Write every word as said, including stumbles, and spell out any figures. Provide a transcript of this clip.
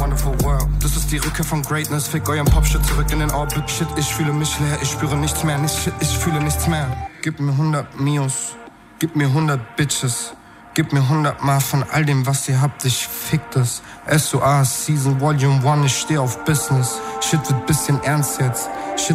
wonderful world. Das ist die Rückkehr von Greatness. Fick euren Popshit zurück in den Orbit. Shit, ich fühle mich leer, ich spüre nichts mehr. Nicht shit, ich fühle nichts mehr. Gib mir hundert Mios, gib mir hundert Bitches. Gib mir hundert Mal von all dem, was ihr habt, ich fick das. S O A Season Volume eins, ich steh auf Business. Shit wird bisschen ernst jetzt. Shit